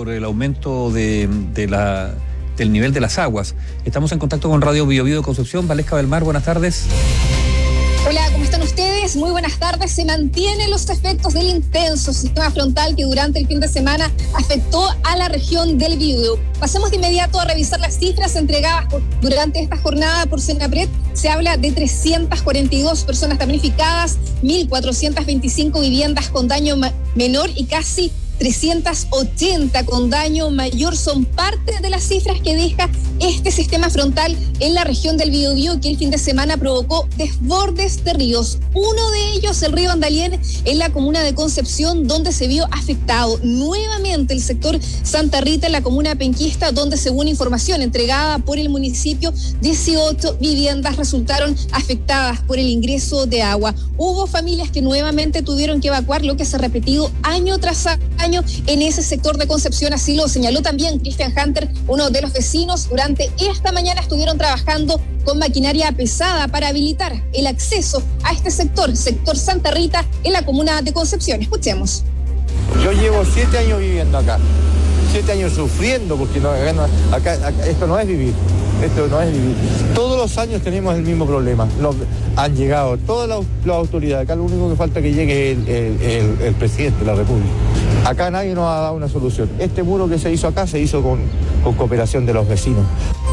por el aumento del nivel de las aguas. Estamos en contacto con Radio Bio Bio de Concepción. Valesca Belmar, buenas tardes. Hola, ¿cómo están ustedes? Muy buenas tardes. Se mantienen los efectos del intenso sistema frontal que durante el fin de semana afectó a la región del Biobío. Pasemos de inmediato a revisar las cifras entregadas durante esta jornada por Senapred. Se habla de 342 personas damnificadas, 1.425 viviendas con daño menor y casi 380 con daño mayor. Son parte de las cifras que deja este sistema frontal en la región del Biobío, que el fin de semana provocó desbordes de ríos. Uno de ellos, el río Andalién, en la comuna de Concepción, donde se vio afectado nuevamente el sector Santa Rita, en la comuna penquista, donde, según información entregada por el municipio, 18 viviendas resultaron afectadas por el ingreso de agua. Hubo familias que nuevamente tuvieron que evacuar, lo que se ha repetido año tras año en ese sector de Concepción. Así lo señaló también Cristian Hunter, uno de los vecinos. Durante esta mañana estuvieron trabajando con maquinaria pesada para habilitar el acceso a este sector Santa Rita, en la comuna de Concepción. Escuchemos. Yo llevo 7 años viviendo acá, 7 años sufriendo, porque acá esto no es vivir. Esto no es vivir. Todos los años tenemos el mismo problema. Han llegado todas las autoridades. Acá lo único que falta es que llegue el presidente de la República. Acá nadie nos ha dado una solución. Este muro que se hizo acá se hizo con cooperación de los vecinos.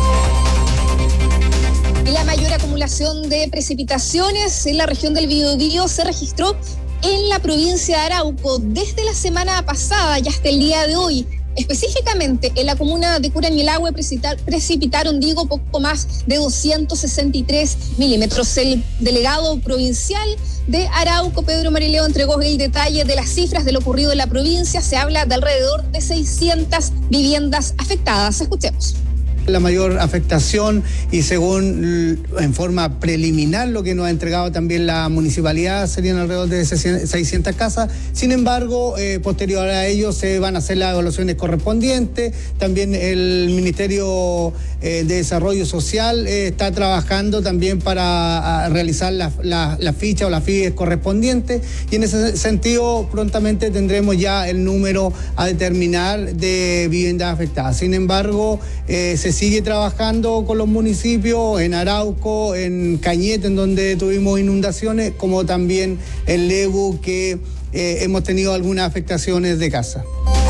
La mayor acumulación de precipitaciones en la región del Biobío se registró en la provincia de Arauco desde la semana pasada y hasta el día de hoy. Específicamente en la comuna de Curañelahue precipitaron poco más de 263 milímetros. El delegado provincial de Arauco, Pedro Marileo, entregó el detalle de las cifras de lo ocurrido en la provincia. Se habla de alrededor de 600 viviendas afectadas. Escuchemos. La mayor afectación, y según en forma preliminar lo que nos ha entregado también la municipalidad, serían alrededor de 600 casas. Sin embargo, posterior a ello se van a hacer las evaluaciones correspondientes. También el Ministerio de Desarrollo Social está trabajando también para realizar la ficha o las FIES correspondientes, y en ese sentido prontamente tendremos ya el número a determinar de viviendas afectadas. Sin embargo, se sigue trabajando con los municipios en Arauco, en Cañete, en donde tuvimos inundaciones, como también en Lebu, que hemos tenido algunas afectaciones de casa.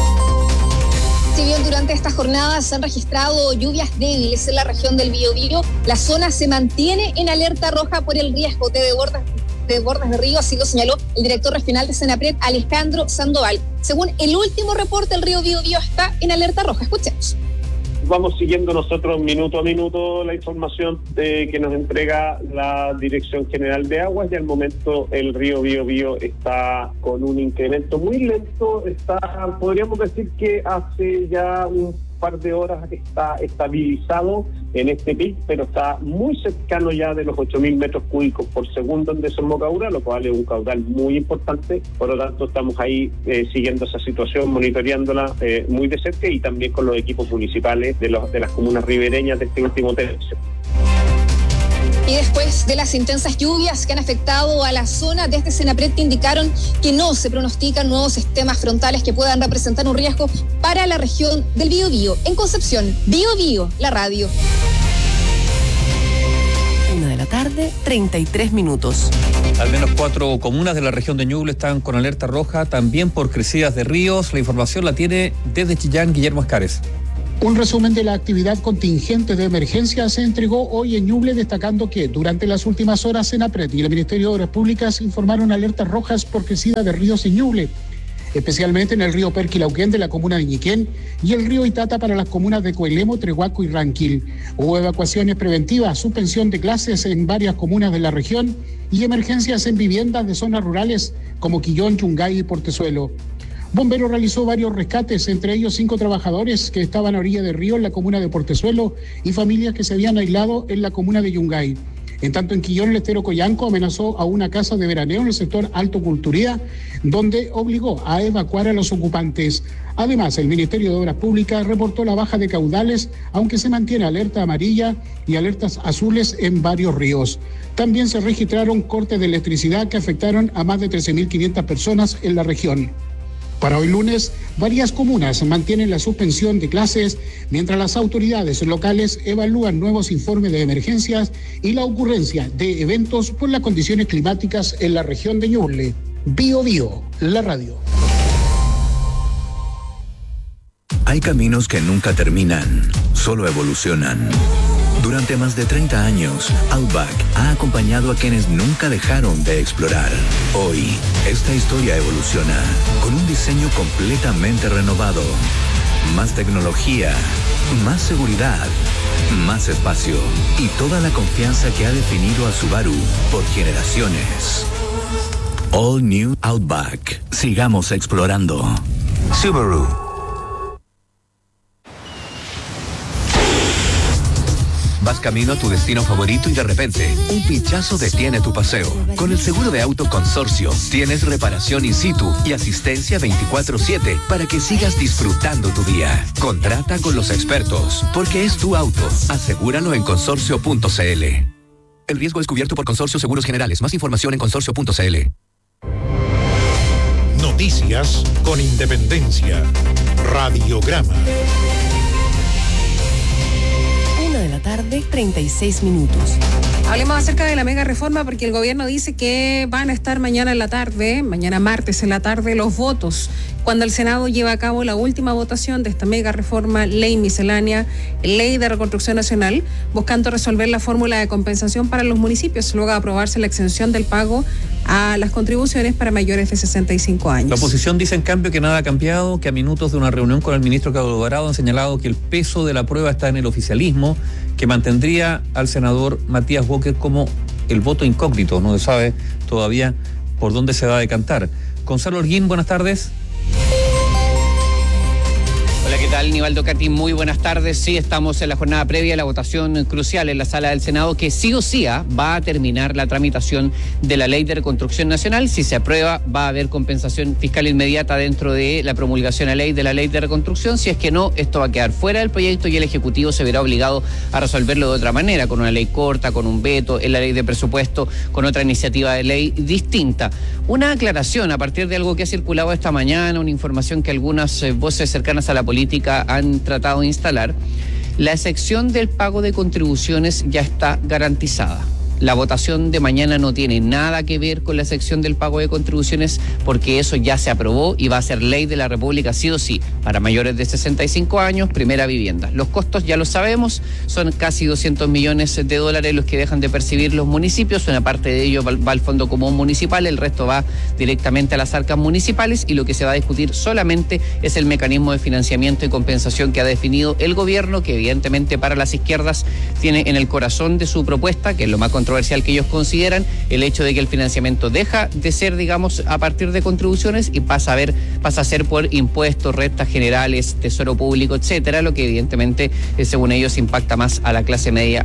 Si bien durante esta jornada se han registrado lluvias débiles en la región del Biobío, la zona se mantiene en alerta roja por el riesgo de desbordes de río, así lo señaló el director regional de Senapred, Alejandro Sandoval. Según el último reporte, el río Biobío está en alerta roja. Escuchemos. Vamos siguiendo nosotros minuto a minuto la información que nos entrega la Dirección General de Aguas, y al momento el río Biobío está con un incremento muy lento. Podríamos decir que hace ya un par de horas está estabilizado en este pic, pero está muy cercano ya de los 8.000 metros cúbicos por segundo en desembocadura, lo cual es un caudal muy importante. Por lo tanto, estamos ahí siguiendo esa situación, monitoreándola muy de cerca, y también con los equipos municipales de las comunas ribereñas de este último tercio. Y después de las intensas lluvias que han afectado a la zona, desde Senapred indicaron que no se pronostican nuevos sistemas frontales que puedan representar un riesgo para la región del Biobío. En Concepción, Biobío, la radio. 1:33 p.m. Al menos 4 comunas de la región de Ñuble están con alerta roja, también por crecidas de ríos. La información la tiene desde Chillán Guillermo Escares. Un resumen de la actividad contingente de emergencia se entregó hoy en Ñuble, destacando que durante las últimas horas Senapred y el Ministerio de Obras Públicas informaron alertas rojas por crecida de ríos en Ñuble, especialmente en el río Perquilauquén de la comuna de Ñiquén y el río Itata para las comunas de Coelemo, Trehuaco y Ranquil. Hubo evacuaciones preventivas, suspensión de clases en varias comunas de la región y emergencias en viviendas de zonas rurales como Quillón, Yungay y Portezuelo. Bomberos realizó varios rescates, entre ellos 5 trabajadores que estaban a orilla del río en la comuna de Portezuelo y familias que se habían aislado en la comuna de Yungay. En tanto, en Quillón, el estero Coyanco amenazó a una casa de veraneo en el sector Alto Culturía, donde obligó a evacuar a los ocupantes. Además, el Ministerio de Obras Públicas reportó la baja de caudales, aunque se mantiene alerta amarilla y alertas azules en varios ríos. También se registraron cortes de electricidad que afectaron a más de 13.500 personas en la región. Para hoy lunes, varias comunas mantienen la suspensión de clases mientras las autoridades locales evalúan nuevos informes de emergencias y la ocurrencia de eventos por las condiciones climáticas en la región de Ñuble. Bio Bio, la radio. Hay caminos que nunca terminan, solo evolucionan. Durante más de 30 años, Outback ha acompañado a quienes nunca dejaron de explorar. Hoy, esta historia evoluciona con un diseño completamente renovado. Más tecnología, más seguridad, más espacio y toda la confianza que ha definido a Subaru por generaciones. All New Outback. Sigamos explorando. Subaru. Vas camino a tu destino favorito y de repente, un pinchazo detiene tu paseo. Con el seguro de auto Consorcio, tienes reparación in situ y asistencia 24/7 para que sigas disfrutando tu día. Contrata con los expertos, porque es tu auto. Asegúralo en consorcio.cl. El riesgo es cubierto por Consorcio Seguros Generales. Más información en consorcio.cl. Noticias con independencia. Radiograma. 1:36 p.m. Hablemos acerca de la mega reforma porque el gobierno dice que van a estar mañana martes en la tarde, los votos, cuando el Senado lleva a cabo la última votación de esta mega reforma, ley miscelánea, ley de reconstrucción nacional, buscando resolver la fórmula de compensación para los municipios, luego de aprobarse la exención del pago a las contribuciones para mayores de 65 años. La oposición dice en cambio que nada ha cambiado, que a minutos de una reunión con el ministro Claudio Alvarado han señalado que el peso de la prueba está en el oficialismo, que mantendría al senador Matías Walker como el voto incógnito, no se sabe todavía por dónde se va a decantar. Gonzalo Holguín, buenas tardes. Hola, ¿qué tal? Nivaldo Cati, muy buenas tardes. Sí, estamos en la jornada previa a la votación crucial en la sala del Senado, que sí o sí va a terminar la tramitación de la ley de reconstrucción nacional. Si se aprueba, va a haber compensación fiscal inmediata dentro de la promulgación a ley de la ley de reconstrucción. Si es que no, esto va a quedar fuera del proyecto y el Ejecutivo se verá obligado a resolverlo de otra manera, con una ley corta, con un veto, en la ley de presupuesto, con otra iniciativa de ley distinta. Una aclaración a partir de algo que ha circulado esta mañana, una información que algunas voces cercanas a la política han tratado de instalar. La excepción del pago de contribuciones ya está garantizada. La votación de mañana no tiene nada que ver con la excepción del pago de contribuciones porque eso ya se aprobó y va a ser ley de la República sí o sí para mayores de 65 años, primera vivienda. Los costos ya lo sabemos, son casi 200 millones de dólares los que dejan de percibir los municipios. Una parte de ello va al Fondo Común Municipal, el resto va directamente a las arcas municipales y lo que se va a discutir solamente es el mecanismo de financiamiento y compensación que ha definido el gobierno, que evidentemente para las izquierdas tiene en el corazón de su propuesta, que es lo más controversial que ellos consideran, el hecho de que el financiamiento deja de ser, digamos, a partir de contribuciones y pasa a ser por impuestos, rentas generales, tesoro público, etcétera, lo que evidentemente, según ellos, impacta más a la clase media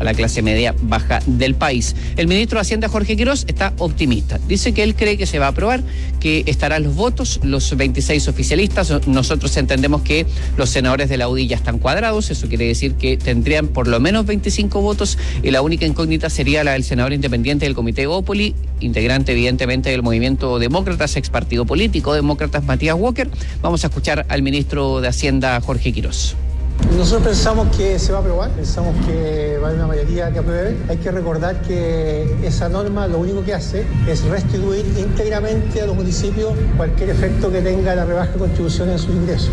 baja del país. El ministro de Hacienda, Jorge Quirós, está optimista. Dice que él cree que se va a aprobar, que estarán los votos, los 26 oficialistas. Nosotros entendemos que los senadores de la UDI ya están cuadrados, eso quiere decir que tendrían por lo menos 25 votos y la única incógnita sería la del senador independiente del Comité Opoli, integrante evidentemente del Movimiento Demócratas, ex partido político Demócratas, Matías Walker. Vamos a escuchar al ministro de Hacienda, Jorge Quirós. Nosotros pensamos que se va a aprobar, pensamos que va a haber una mayoría que apruebe. Hay que recordar que esa norma lo único que hace es restituir íntegramente a los municipios cualquier efecto que tenga la rebaja de contribuciones en sus ingresos.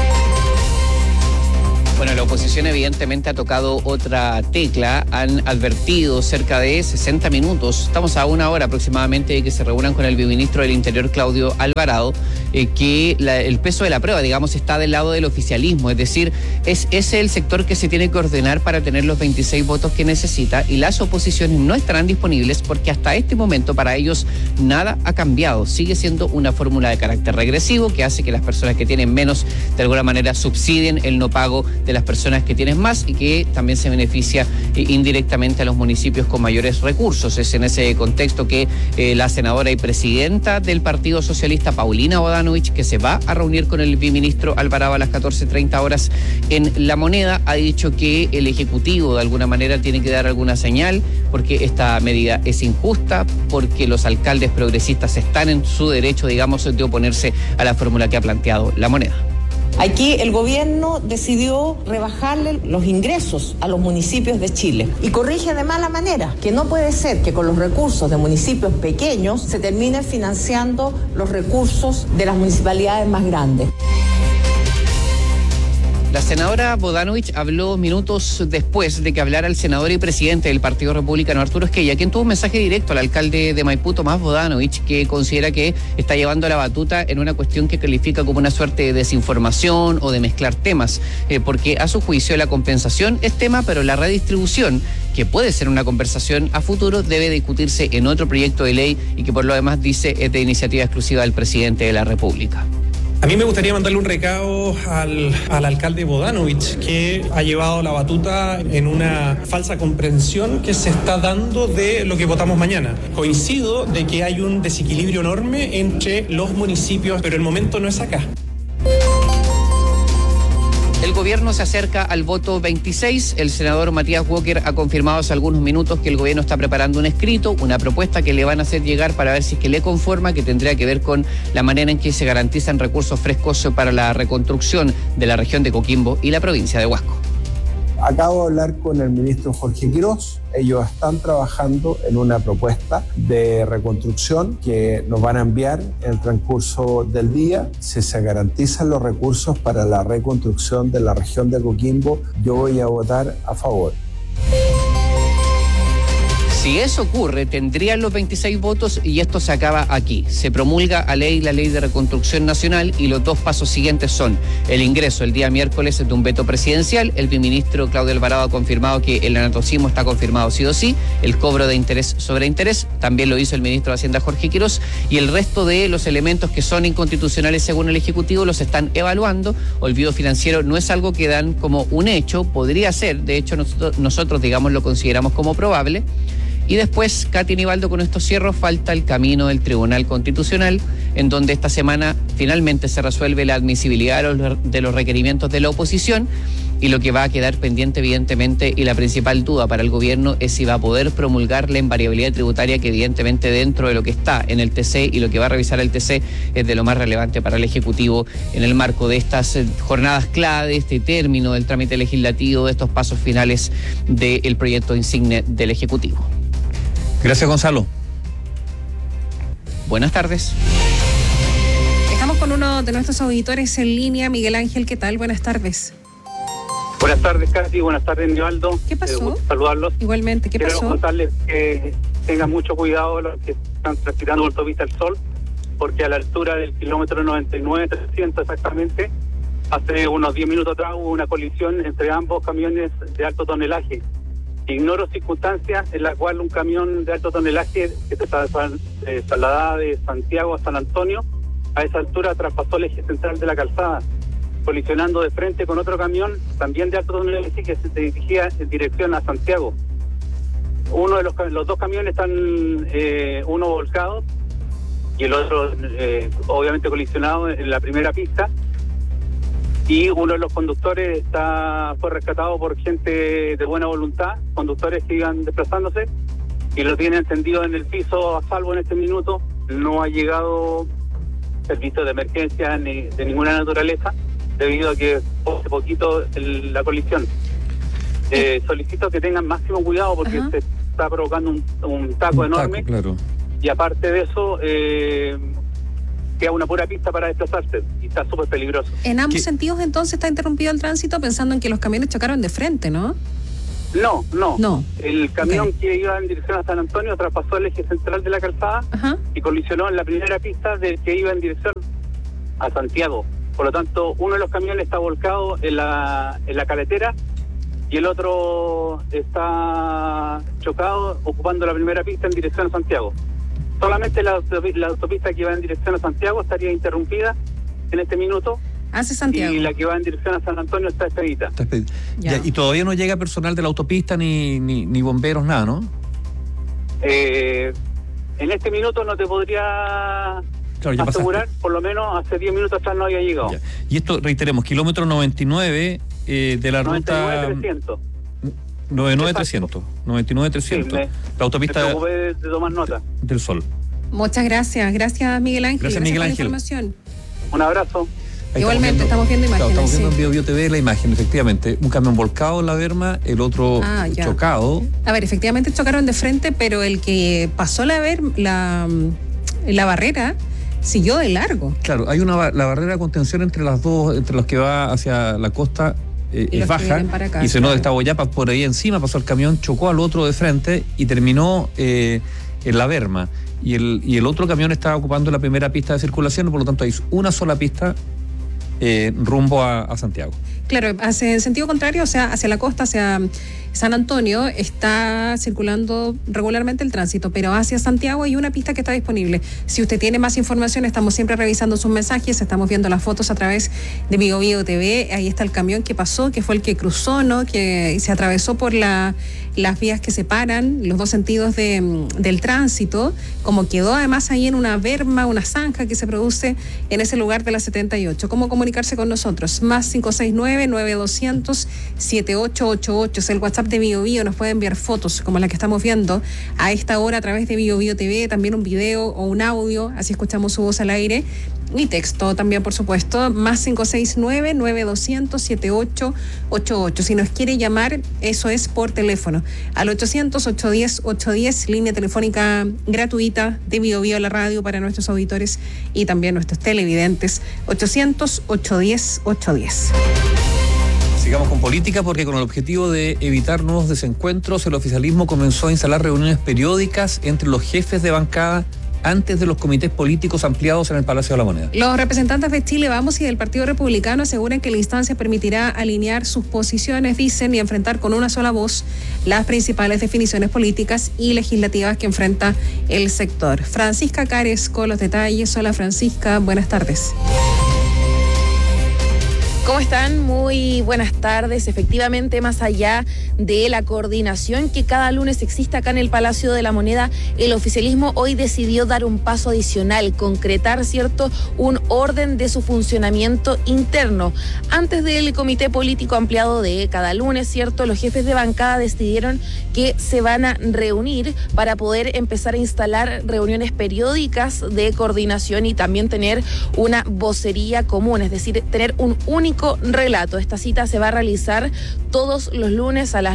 Bueno, la oposición evidentemente ha tocado otra tecla, han advertido cerca de 60 minutos, estamos a una hora aproximadamente de que se reúnan con el viceministro del Interior, Claudio Alvarado, que el peso de la prueba, digamos, está del lado del oficialismo, es decir, es ese el sector que se tiene que ordenar para tener los 26 votos que necesita y las oposiciones no estarán disponibles porque hasta este momento para ellos nada ha cambiado, sigue siendo una fórmula de carácter regresivo que hace que las personas que tienen menos de alguna manera subsidien el no pago de las personas que tienen más y que también se beneficia indirectamente a los municipios con mayores recursos. Es en ese contexto que la senadora y presidenta del Partido Socialista, Paulina Bodanovich, que se va a reunir con el viceministro Alvarado a las 14:30 horas en La Moneda, ha dicho que el Ejecutivo de alguna manera tiene que dar alguna señal porque esta medida es injusta, porque los alcaldes progresistas están en su derecho, digamos, de oponerse a la fórmula que ha planteado La Moneda. Aquí el gobierno decidió rebajarle los ingresos a los municipios de Chile y corrige de mala manera, que no puede ser que con los recursos de municipios pequeños se terminen financiando los recursos de las municipalidades más grandes. La senadora Bodanovich habló minutos después de que hablara el senador y presidente del Partido Republicano, Arturo Esquella, quien tuvo un mensaje directo al alcalde de Maipú, Tomás Bodanovich, que considera que está llevando la batuta en una cuestión que califica como una suerte de desinformación o de mezclar temas, porque a su juicio la compensación es tema, pero la redistribución, que puede ser una conversación a futuro, debe discutirse en otro proyecto de ley y que por lo demás dice es de iniciativa exclusiva del presidente de la República. A mí me gustaría mandarle un recado al alcalde Bodanovich, que ha llevado la batuta en una falsa comprensión que se está dando de lo que votamos mañana. Coincido de que hay un desequilibrio enorme entre los municipios, pero el momento no es acá. El gobierno se acerca al voto 26. El senador Matías Walker ha confirmado hace algunos minutos que el gobierno está preparando un escrito, una propuesta que le van a hacer llegar para ver si es que le conforma, que tendría que ver con la manera en que se garantizan recursos frescos para la reconstrucción de la región de Coquimbo y la provincia de Huasco. Acabo de hablar con el ministro Jorge Quirós. Ellos están trabajando en una propuesta de reconstrucción que nos van a enviar en el transcurso del día. Si se garantizan los recursos para la reconstrucción de la región de Coquimbo, yo voy a votar a favor. Si eso ocurre, tendrían los 26 votos y esto se acaba aquí. Se promulga la ley de reconstrucción nacional y los dos pasos siguientes son el ingreso el día miércoles de un veto presidencial. El viceministro Claudio Alvarado ha confirmado que el anatocismo está confirmado sí o sí. El cobro de interés sobre interés también lo hizo el ministro de Hacienda Jorge Quirós, y el resto de los elementos que son inconstitucionales según el Ejecutivo los están evaluando. Olvido financiero no es algo que dan como un hecho, podría ser, de hecho nosotros digamos lo consideramos como probable. Y después, Katy Nivaldo, con estos cierros, falta el camino del Tribunal Constitucional, en donde esta semana finalmente se resuelve la admisibilidad de los requerimientos de la oposición, y lo que va a quedar pendiente, evidentemente, y la principal duda para el gobierno es si va a poder promulgar la invariabilidad tributaria, que evidentemente dentro de lo que está en el TC y lo que va a revisar el TC es de lo más relevante para el Ejecutivo en el marco de estas jornadas clave, este término del trámite legislativo, de estos pasos finales del proyecto insigne del Ejecutivo. Gracias, Gonzalo. Buenas tardes. Estamos con uno de nuestros auditores en línea, Miguel Ángel, ¿qué tal? Buenas tardes. Buenas tardes, Katy. Buenas tardes, Nivaldo. ¿Qué pasó? Saludarlos. Igualmente, ¿qué pasó? Quiero contarles que tengan mucho cuidado los que están transitando por Autopista El Sol, porque a la altura del kilómetro 99, 300 exactamente, hace unos 10 minutos atrás hubo una colisión entre ambos camiones de alto tonelaje. Ignoro circunstancias en las cuales un camión de alto tonelaje que se trasladaba de Santiago a San Antonio, a esa altura traspasó el eje central de la calzada, colisionando de frente con otro camión también de alto tonelaje que se dirigía en dirección a Santiago. Uno de los dos camiones están uno volcado y el otro obviamente colisionado en la primera pista. Y uno de los conductores fue rescatado por gente de buena voluntad, conductores que iban desplazándose, y lo tienen tendido en el piso a salvo en este minuto. No ha llegado servicio de emergencia ni de ninguna naturaleza, debido a que hace poquito la colisión. Solicito que tengan máximo cuidado porque se está provocando un taco enorme. Claro. Y aparte de eso, queda una pura pista para desplazarse y está súper peligroso. En ambos sentidos entonces está interrumpido el tránsito, pensando en que los camiones chocaron de frente, ¿no? No. El camión que iba en dirección a San Antonio traspasó el eje central de la calzada y colisionó en la primera pista del que iba en dirección a Santiago. Por lo tanto, uno de los camiones está volcado en la carretera y el otro está chocado ocupando la primera pista en dirección a Santiago. Solamente la autopista que va en dirección a Santiago estaría interrumpida en este minuto Hacia Santiago. Y la que va en dirección a San Antonio está expedita. Ya, y todavía no llega personal de la autopista ni bomberos, nada, ¿no? En este minuto no te podría asegurar, por lo menos hace 10 minutos atrás no había llegado. Ya. Y esto, reiteremos, kilómetro 99 de la ruta... 99-300. 99-300. Sí, la autopista me preocupé de tomar nota. Del Sol. Muchas gracias. Gracias, Miguel Ángel. Gracias Miguel por la Ángel. información. Un abrazo. Ahí igualmente, estamos viendo imágenes. Claro, estamos viendo en BioBio TV la imagen, efectivamente. Un camión volcado en la berma, el otro chocado. A ver, efectivamente chocaron de frente, pero el que pasó la barrera siguió de largo. Claro, hay la barrera de contención entre las dos, entre los que va hacia la costa es baja, acá, y se nota que está Boyapa por ahí encima, pasó el camión, chocó al otro de frente y terminó en la berma. Y el otro camión estaba ocupando la primera pista de circulación, por lo tanto hay una sola pista rumbo a Santiago. Claro, en sentido contrario, o sea, hacia la costa, hacia San Antonio, está circulando regularmente el tránsito, pero hacia Santiago hay una pista que está disponible. Si usted tiene más información, estamos siempre revisando sus mensajes, estamos viendo las fotos a través de BioBio TV. Ahí está el camión que pasó, que fue el que cruzó, ¿no? Que se atravesó por las vías que separan los dos sentidos del tránsito, como quedó además ahí en una berma, una zanja que se produce en ese lugar de la 78. ¿Cómo comunicarse con nosotros? Más 569-9200-7888 es el WhatsApp de BioBio. Nos puede enviar fotos como la que estamos viendo a esta hora a través de BioBio TV, también un video o un audio, así escuchamos su voz al aire. Y texto también, por supuesto, más 569-9200-7888. Si nos quiere llamar, eso es por teléfono, al 800-810-810, línea telefónica gratuita de BioBio la radio para nuestros auditores y también nuestros televidentes, 800-810-810. Sigamos con política, porque con el objetivo de evitar nuevos desencuentros, el oficialismo comenzó a instalar reuniones periódicas entre los jefes de bancada antes de los comités políticos ampliados en el Palacio de la Moneda. Los representantes de Chile Vamos y del Partido Republicano aseguran que la instancia permitirá alinear sus posiciones, dicen, y enfrentar con una sola voz las principales definiciones políticas y legislativas que enfrenta el sector. Francisca Cares con los detalles. Hola Francisca, buenas tardes. ¿Cómo están? Muy buenas tardes. Efectivamente, más allá de la coordinación que cada lunes existe acá en el Palacio de la Moneda, el oficialismo hoy decidió dar un paso adicional, concretar, ¿cierto?, un orden de su funcionamiento interno. Antes del comité político ampliado de cada lunes, ¿cierto?, los jefes de bancada decidieron que se van a reunir para poder empezar a instalar reuniones periódicas de coordinación y también tener una vocería común, es decir, tener un único relato. Esta cita se va a realizar todos los lunes a las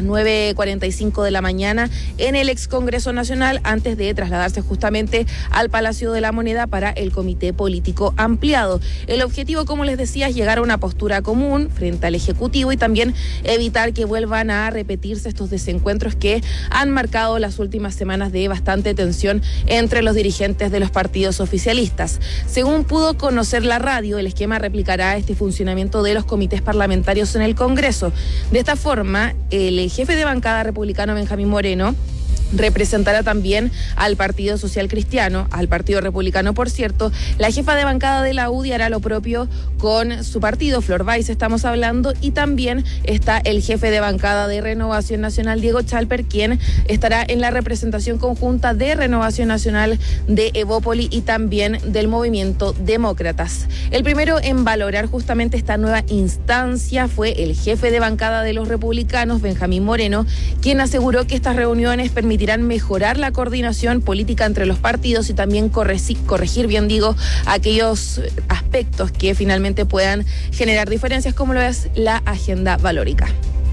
9:45 de la mañana en el ex Congreso Nacional, antes de trasladarse justamente al Palacio de la Moneda para el comité político ampliado. El objetivo, como les decía, es llegar a una postura común frente al Ejecutivo y también evitar que vuelvan a repetirse estos desencuentros que han marcado las últimas semanas de bastante tensión entre los dirigentes de los partidos oficialistas. Según pudo conocer la radio, el esquema replicará este funcionamiento de los comités parlamentarios en el Congreso. De esta forma, el jefe de bancada republicano Benjamín Moreno representará también al Partido Social Cristiano, al Partido Republicano, por cierto. La jefa de bancada de la UDI hará lo propio con su partido, Flor Báez estamos hablando, y también está el jefe de bancada de Renovación Nacional, Diego Chalper, quien estará en la representación conjunta de Renovación Nacional, de Evópoli y también del Movimiento Demócratas. El primero en valorar justamente esta nueva instancia fue el jefe de bancada de los republicanos, Benjamín Moreno, quien aseguró que estas reuniones permitirán mejorar la coordinación política entre los partidos y también corregir, bien digo, aquellos aspectos que finalmente puedan generar diferencias, como lo es la agenda valórica.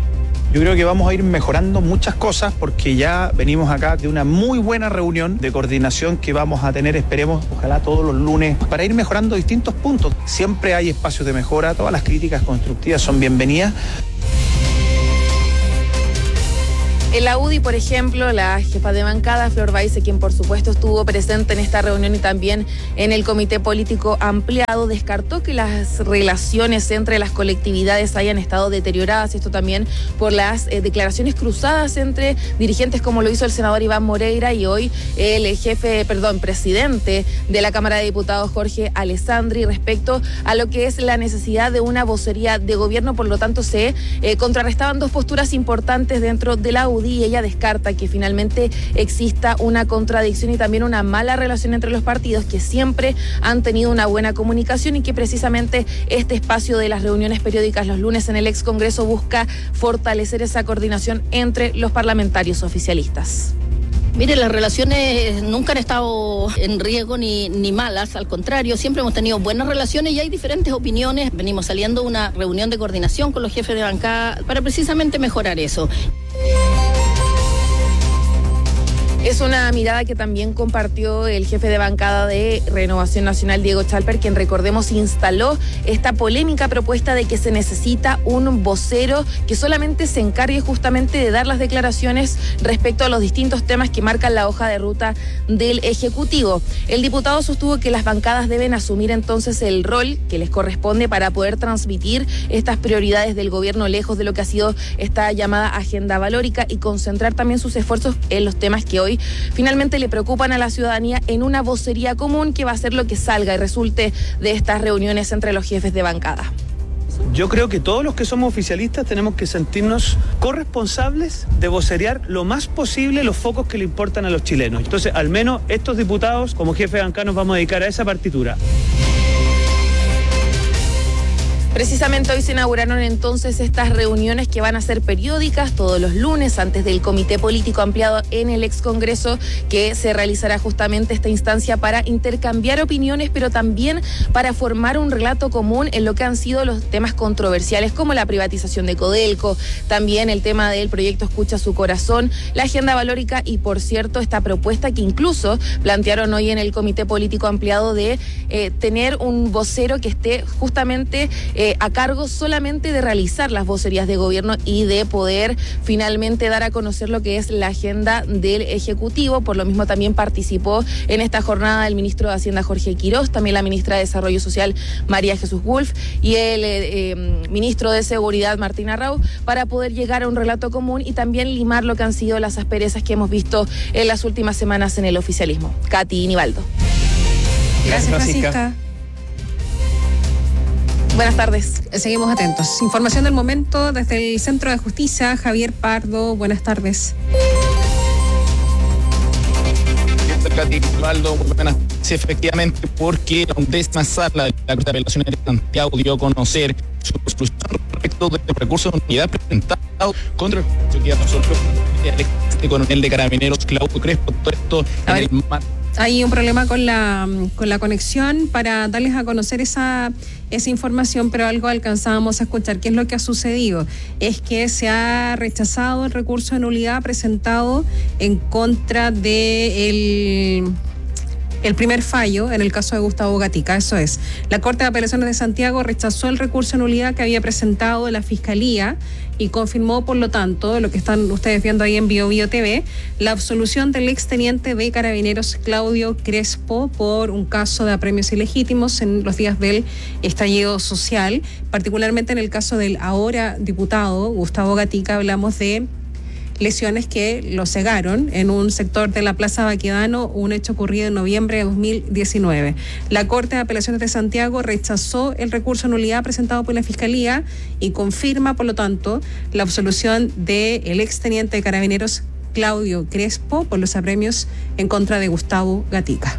Yo creo que vamos a ir mejorando muchas cosas porque ya venimos acá de una muy buena reunión de coordinación que vamos a tener, esperemos, ojalá todos los lunes, para ir mejorando distintos puntos. Siempre hay espacios de mejora, todas las críticas constructivas son bienvenidas. En la UDI, por ejemplo, la jefa de bancada, Flor Baise, quien por supuesto estuvo presente en esta reunión y también en el comité político ampliado, descartó que las relaciones entre las colectividades hayan estado deterioradas. Esto también por las declaraciones cruzadas entre dirigentes, como lo hizo el senador Iván Moreira y hoy el presidente de la Cámara de Diputados, Jorge Alessandri, respecto a lo que es la necesidad de una vocería de gobierno. Por lo tanto, se contrarrestaban dos posturas importantes dentro de la UDI y ella descarta que finalmente exista una contradicción y también una mala relación entre los partidos, que siempre han tenido una buena comunicación y que precisamente este espacio de las reuniones periódicas los lunes en el ex Congreso busca fortalecer esa coordinación entre los parlamentarios oficialistas. Mire, las relaciones nunca han estado en riesgo ni malas, al contrario, siempre hemos tenido buenas relaciones y hay diferentes opiniones. Venimos saliendo de una reunión de coordinación con los jefes de bancada para precisamente mejorar eso. Es una mirada que también compartió el jefe de bancada de Renovación Nacional, Diego Chalper, quien, recordemos, instaló esta polémica propuesta de que se necesita un vocero que solamente se encargue justamente de dar las declaraciones respecto a los distintos temas que marcan la hoja de ruta del Ejecutivo. El diputado sostuvo que las bancadas deben asumir entonces el rol que les corresponde para poder transmitir estas prioridades del gobierno lejos de lo que ha sido esta llamada agenda valórica y concentrar también sus esfuerzos en los temas que hoy finalmente le preocupan a la ciudadanía en una vocería común que va a ser lo que salga y resulte de estas reuniones entre los jefes de bancada. Yo creo que todos los que somos oficialistas tenemos que sentirnos corresponsables de vocerear lo más posible los focos que le importan a los chilenos. Entonces, al menos estos diputados, como jefe de bancada, nos vamos a dedicar a esa partitura. Precisamente hoy se inauguraron entonces estas reuniones que van a ser periódicas todos los lunes antes del comité político ampliado en el ex Congreso, que se realizará justamente esta instancia para intercambiar opiniones, pero también para formar un relato común en lo que han sido los temas controversiales como la privatización de Codelco, también el tema del proyecto Escucha Su Corazón, la agenda valórica y, por cierto, esta propuesta que incluso plantearon hoy en el comité político ampliado de tener un vocero que esté justamente a cargo solamente de realizar las vocerías de gobierno y de poder finalmente dar a conocer lo que es la agenda del Ejecutivo. Por lo mismo también participó en esta jornada el ministro de Hacienda, Jorge Quirós, también la ministra de Desarrollo Social, María Jesús Wolf, y el ministro de Seguridad, Martín Arrau, para poder llegar a un relato común y también limar lo que han sido las asperezas que hemos visto en las últimas semanas en el oficialismo. Katy Nivaldo. Gracias, Francisca. Buenas tardes. Seguimos atentos. Información del momento desde el Centro de Justicia. Javier Pardo, buenas tardes. Osvaldo, muy buenas. Sí, efectivamente, porque la 11ª sala de la Corte de Apelaciones de Santiago dio a conocer su exclusión respecto de los recursos de unidad presentados contra el juicio que resolvió el coronel de Carabineros, Claudio Crespo. Todo esto en el marco. Hay un problema con la conexión para darles a conocer esa información, pero algo alcanzábamos a escuchar. ¿Qué es lo que ha sucedido? Es que se ha rechazado el recurso de nulidad presentado en contra de el primer fallo en el caso de Gustavo Gatica. Eso es, la Corte de Apelaciones de Santiago rechazó el recurso de nulidad que había presentado la Fiscalía y confirmó, por lo tanto, lo que están ustedes viendo ahí en BioBio TV, la absolución del exteniente de Carabineros Claudio Crespo por un caso de apremios ilegítimos en los días del estallido social. Particularmente en el caso del ahora diputado Gustavo Gatica, hablamos de lesiones que lo cegaron en un sector de la Plaza Baquedano, un hecho ocurrido en noviembre de 2019. La Corte de Apelaciones de Santiago rechazó el recurso de nulidad presentado por la Fiscalía y confirma, por lo tanto, la absolución del exteniente de Carabineros Claudio Crespo por los apremios en contra de Gustavo Gatica.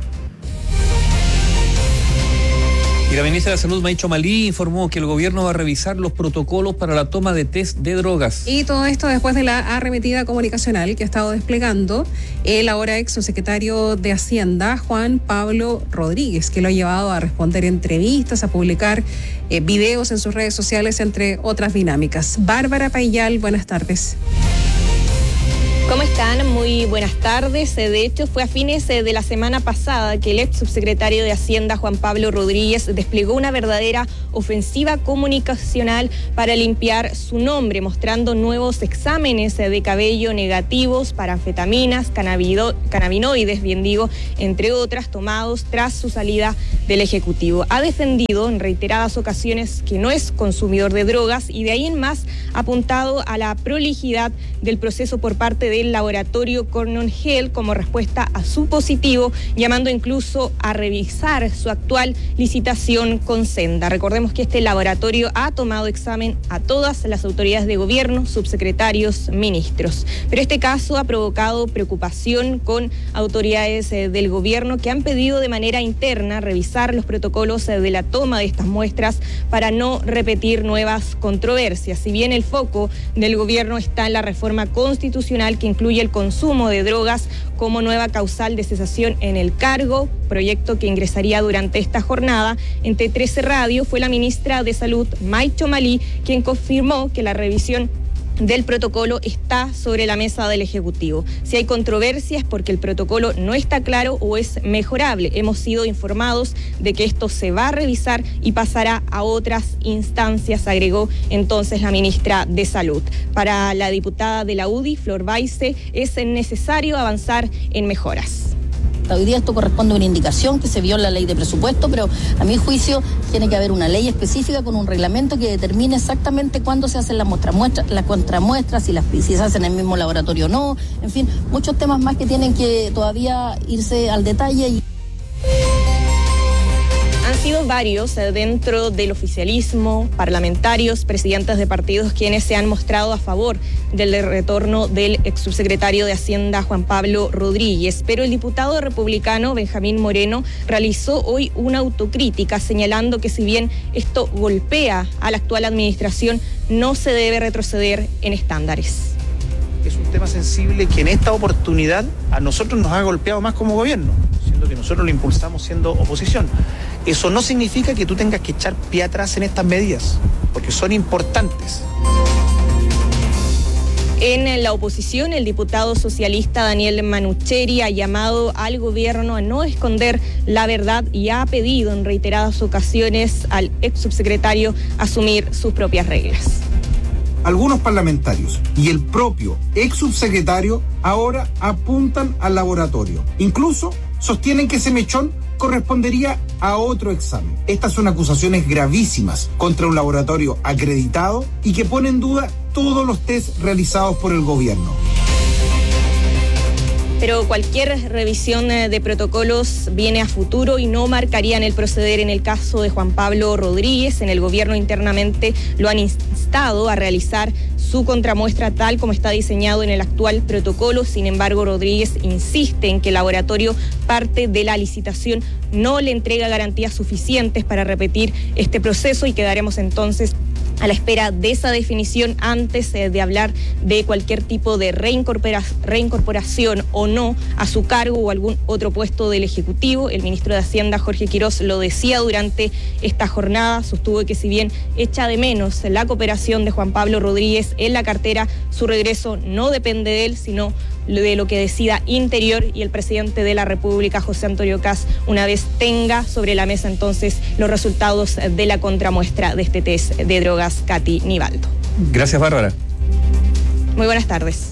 Y la ministra de Salud, Maicho Malí, informó que el gobierno va a revisar los protocolos para la toma de test de drogas. Y todo esto después de la arremetida comunicacional que ha estado desplegando el ahora ex subsecretario de Hacienda, Juan Pablo Rodríguez, que lo ha llevado a responder entrevistas, a publicar videos en sus redes sociales, entre otras dinámicas. Bárbara Payal, buenas tardes. ¿Cómo están? Muy buenas tardes. De hecho, fue a fines de la semana pasada que el ex subsecretario de Hacienda, Juan Pablo Rodríguez, desplegó una verdadera ofensiva comunicacional para limpiar su nombre, mostrando nuevos exámenes de cabello negativos para anfetaminas, cannabinoides, entre otras, tomados tras su salida del Ejecutivo. Ha defendido en reiteradas ocasiones que no es consumidor de drogas y de ahí en más ha apuntado a la prolijidad del proceso por parte del laboratorio Cornell Health como respuesta a su positivo, llamando incluso a revisar su actual licitación con Senda. Recordemos que este laboratorio ha tomado examen a todas las autoridades de gobierno, subsecretarios, ministros. Pero este caso ha provocado preocupación con autoridades del gobierno que han pedido de manera interna revisar los protocolos de la toma de estas muestras para no repetir nuevas controversias. Si bien el foco del gobierno está en la reforma constitucional que incluye el consumo de drogas como nueva causal de cesación en el cargo, proyecto que ingresaría durante esta jornada, en T13 Radio fue la ministra de Salud, May Chomalí, quien confirmó que la revisión del protocolo está sobre la mesa del Ejecutivo. Si hay controversias porque el protocolo no está claro o es mejorable. Hemos sido informados de que esto se va a revisar y pasará a otras instancias, agregó entonces la ministra de Salud. Para la diputada de la UDI, Flor Baise, es necesario avanzar en mejoras. Hoy día esto corresponde a una indicación que se vio en la ley de presupuesto, pero a mi juicio tiene que haber una ley específica con un reglamento que determine exactamente cuándo se hacen las contramuestras, si se hacen en el mismo laboratorio o no, en fin, muchos temas más que tienen que todavía irse al detalle. Han sido varios dentro del oficialismo, parlamentarios, presidentes de partidos quienes se han mostrado a favor del retorno del ex subsecretario de Hacienda Juan Pablo Rodríguez, pero el diputado republicano Benjamín Moreno realizó hoy una autocrítica señalando que si bien esto golpea a la actual administración, no se debe retroceder en estándares. Es un tema sensible que en esta oportunidad a nosotros nos ha golpeado más como gobierno, siendo que nosotros lo impulsamos siendo oposición. Eso no significa que tú tengas que echar pie atrás en estas medidas, porque son importantes. En la oposición, el diputado socialista Daniel Manucheri ha llamado al gobierno a no esconder la verdad y ha pedido en reiteradas ocasiones al ex subsecretario asumir sus propias reglas. Algunos parlamentarios y el propio ex subsecretario ahora apuntan al laboratorio. Incluso sostienen que ese mechón correspondería a otro examen. Estas son acusaciones gravísimas contra un laboratorio acreditado y que pone en duda todos los test realizados por el gobierno. Pero cualquier revisión de protocolos viene a futuro y no marcarían el proceder en el caso de Juan Pablo Rodríguez. En el gobierno internamente lo han instado a realizar su contramuestra tal como está diseñado en el actual protocolo. Sin embargo, Rodríguez insiste en que el laboratorio, parte de la licitación, no le entrega garantías suficientes para repetir este proceso y quedaremos entonces a la espera de esa definición antes de hablar de cualquier tipo de reincorporación o no a su cargo o algún otro puesto del Ejecutivo. El ministro de Hacienda, Jorge Quirós, lo decía durante esta jornada, sostuvo que si bien echa de menos la cooperación de Juan Pablo Rodríguez en la cartera, su regreso no depende de él, sino de lo que decida Interior y el presidente de la República, José Antonio Kast, una vez tenga sobre la mesa entonces los resultados de la contramuestra de este test de drogas Katy Nivaldo. Gracias, Bárbara. Muy buenas tardes.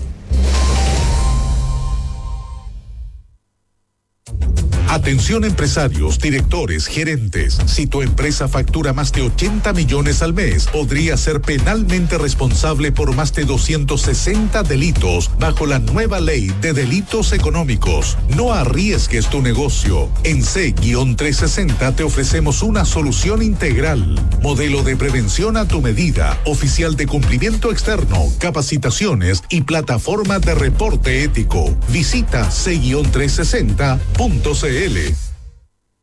Atención empresarios, directores, gerentes. Si tu empresa factura más de 80 millones al mes, podría ser penalmente responsable por más de 260 delitos bajo la nueva ley de delitos económicos. No arriesgues tu negocio. En C-360 te ofrecemos una solución integral. Modelo de prevención a tu medida, oficial de cumplimiento externo, capacitaciones y plataforma de reporte ético. Visita C-360.cl.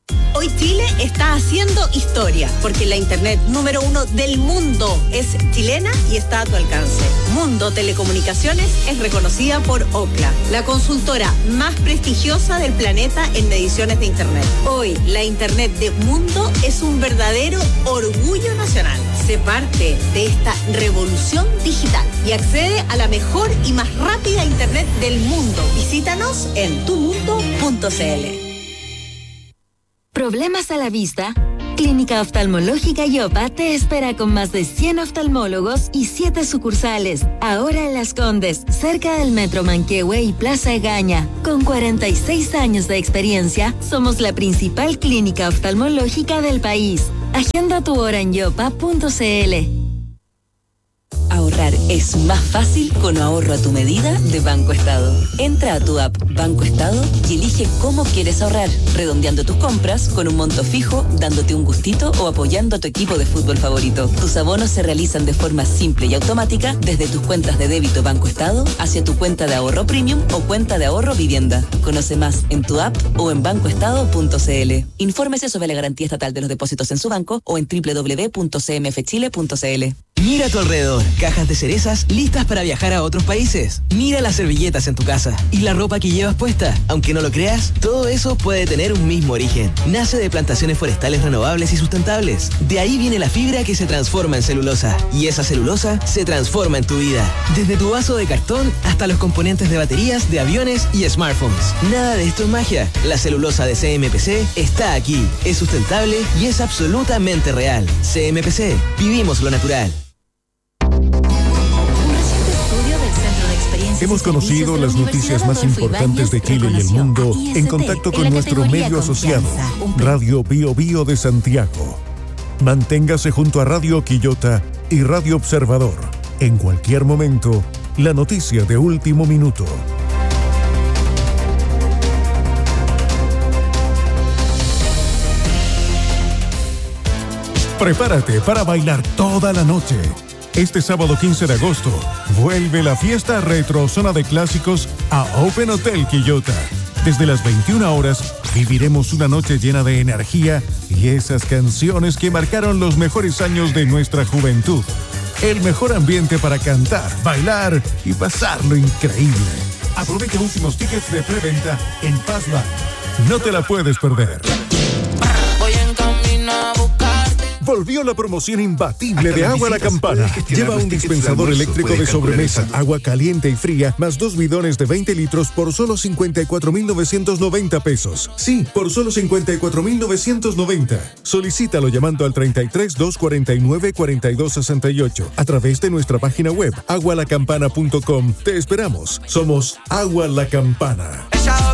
Hoy Chile está haciendo historia, porque la internet número 1 del mundo es chilena y está a tu alcance. Mundo Telecomunicaciones es reconocida por Ookla, la consultora más prestigiosa del planeta en mediciones de internet. Hoy, la internet de Mundo es un verdadero orgullo nacional. Sé parte de esta revolución digital y accede a la mejor y más rápida internet del mundo. Visítanos en tumundo.cl. ¿Problemas a la vista? Clínica Oftalmológica Yopa te espera con más de 100 oftalmólogos y 7 sucursales. Ahora en Las Condes, cerca del Metro Manquehue y Plaza Egaña. Con 46 años de experiencia, somos la principal clínica oftalmológica del país. Agenda tu hora en yopa.cl. Ahorrar es más fácil con ahorro a tu medida de Banco Estado. Entra a tu app Banco Estado y elige cómo quieres ahorrar, redondeando tus compras con un monto fijo, dándote un gustito o apoyando a tu equipo de fútbol favorito. Tus abonos se realizan de forma simple y automática desde tus cuentas de débito Banco Estado hacia tu cuenta de ahorro premium o cuenta de ahorro vivienda. Conoce más en tu app o en bancoestado.cl. Infórmese sobre la garantía estatal de los depósitos en su banco o en www.cmfchile.cl. Mira a tu alrededor, cajas de cerezas listas para viajar a otros países. Mira las servilletas en tu casa y la ropa que llevas puesta. Aunque no lo creas, todo eso puede tener un mismo origen. Nace de plantaciones forestales renovables y sustentables. De ahí viene la fibra que se transforma en celulosa. Y esa celulosa se transforma en tu vida. Desde tu vaso de cartón hasta los componentes de baterías, de aviones y smartphones. Nada de esto es magia. La celulosa de CMPC está aquí. Es sustentable y es absolutamente real. CMPC, vivimos lo natural. Hemos conocido las noticias más importantes de Chile y el mundo en contacto con nuestro medio asociado, Radio Bio Bio de Santiago. Manténgase junto a Radio Quillota y Radio Observador. En cualquier momento, la noticia de último minuto. Prepárate para bailar toda la noche. Este sábado 15 de agosto, vuelve la fiesta retro Zona de Clásicos a Open Hotel Quillota. Desde las 21 horas, viviremos una noche llena de energía y esas canciones que marcaron los mejores años de nuestra juventud. El mejor ambiente para cantar, bailar y pasarlo increíble. Aprovecha últimos tickets de preventa en Passline. No te la puedes perder. Voy en camino a buscarte. Volvió la promoción imbatible de Agua La Campana. Lleva un dispensador eléctrico de sobremesa, agua caliente y fría, más 2 bidones de 20 litros por solo 54,990 pesos. Sí, por solo 54,990. Solicítalo llamando al 33 249 4268 a través de nuestra página web agualacampana.com. Te esperamos. Somos Agua La Campana.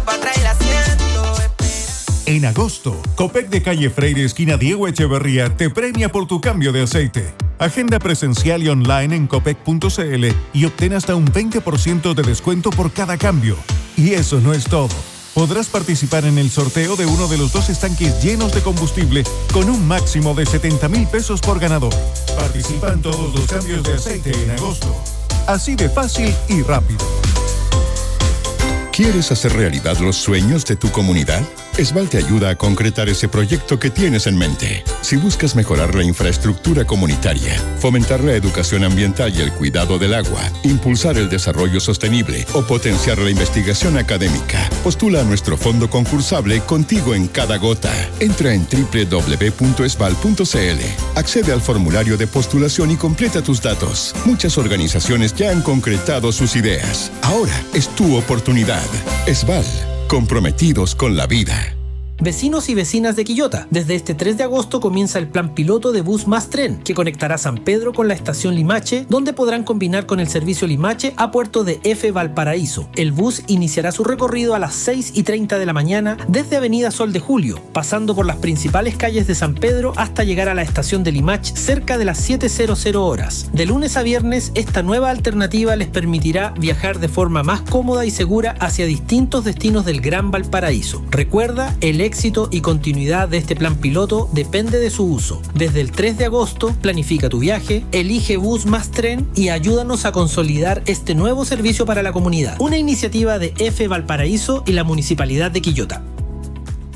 En agosto, Copec de Calle Freire, esquina Diego Echeverría, te premia por tu cambio de aceite. Agenda presencial y online en copec.cl y obtén hasta un 20% de descuento por cada cambio. Y eso no es todo. Podrás participar en el sorteo de uno de los 2 estanques llenos de combustible con un máximo de 70,000 pesos por ganador. Participa en todos los cambios de aceite en agosto. Así de fácil y rápido. ¿Quieres hacer realidad los sueños de tu comunidad? Esval te ayuda a concretar ese proyecto que tienes en mente. Si buscas mejorar la infraestructura comunitaria, fomentar la educación ambiental y el cuidado del agua, impulsar el desarrollo sostenible o potenciar la investigación académica, postula a nuestro fondo concursable Contigo en Cada Gota. Entra en www.esval.cl, accede al formulario de postulación y completa tus datos. Muchas organizaciones ya han concretado sus ideas. Ahora es tu oportunidad. Esval, comprometidos con la vida. Vecinos y vecinas de Quillota, desde este 3 de agosto comienza el plan piloto de Bus Más Tren, que conectará San Pedro con la estación Limache, donde podrán combinar con el servicio Limache a puerto de F. Valparaíso. El bus iniciará su recorrido a las 6:30 de la mañana desde Avenida Sol de Julio, pasando por las principales calles de San Pedro hasta llegar a la estación de Limache cerca de las 7:00 horas. De lunes a viernes, esta nueva alternativa les permitirá viajar de forma más cómoda y segura hacia distintos destinos del Gran Valparaíso. Recuerda, el éxito y continuidad de este plan piloto depende de su uso. Desde el 3 de agosto, planifica tu viaje, elige Bus Más Tren y ayúdanos a consolidar este nuevo servicio para la comunidad. Una iniciativa de F. Valparaíso y la Municipalidad de Quillota.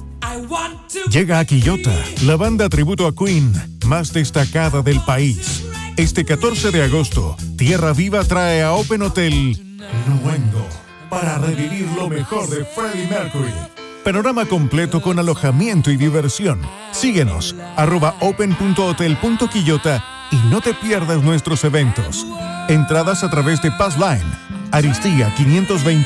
Llega a Quillota la banda tributo a Queen más destacada del país. Este 14 de agosto, Tierra Viva trae a Open Hotel Nuengo para revivir lo mejor de Freddie Mercury. Panorama completo con alojamiento y diversión. Síguenos, @open.hotel.quillota y no te pierdas nuestros eventos. Entradas a través de Passline, Aristía 520.